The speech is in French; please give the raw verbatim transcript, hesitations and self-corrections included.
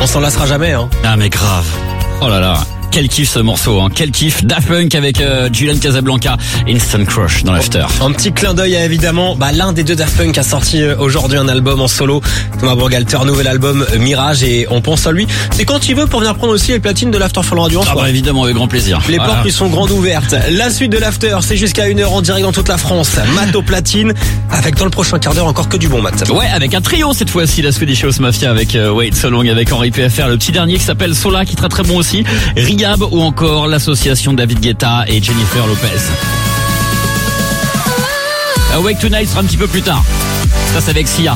On s'en lassera jamais, hein. Ah mais grave. Oh là là. Quel kiff ce morceau, hein. Quel kiff. Daft Punk avec euh, Julian Casablanca, Instant Crush dans l'after. Un petit clin d'œil à évidemment bah, l'un des deux Daft Punk a sorti aujourd'hui un album en solo. Thomas Bangalter, nouvel album euh, Mirage, et on pense à lui. C'est quand il veut pour venir prendre aussi les platines de l'After Fall Radio. Ah bah évidemment, avec grand plaisir. Les voilà. portes lui sont grandes ouvertes. La suite de l'After, c'est jusqu'à une heure en direct dans toute la France. Matt au platine, avec dans le prochain quart d'heure encore que du bon Matt. Ouais, avec un trio cette fois-ci, la Swedish House Mafia avec euh, Wait So Long, avec Henri P F R, le petit dernier qui s'appelle Sola, qui est très très bon aussi, Rihab, ou encore l'association David Guetta et Jennifer Lopez. Awake Tonight sera un petit peu plus tard. Ça c'est avec Sia.